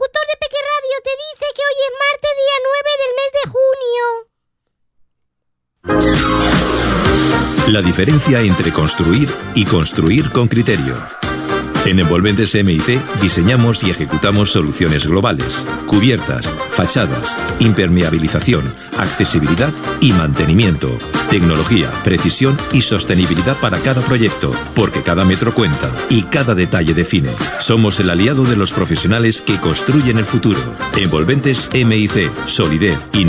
locutor de Peque Radio te dice que hoy es martes, día 9 del mes de junio. La diferencia entre construir y construir con criterio. En Envolventes M&C diseñamos y ejecutamos soluciones globales, cubiertas, fachadas, impermeabilización, accesibilidad y mantenimiento, tecnología, precisión y sostenibilidad para cada proyecto, porque cada metro cuenta y cada detalle define. Somos el aliado de los profesionales que construyen el futuro. Envolventes M&C, solidez, innovación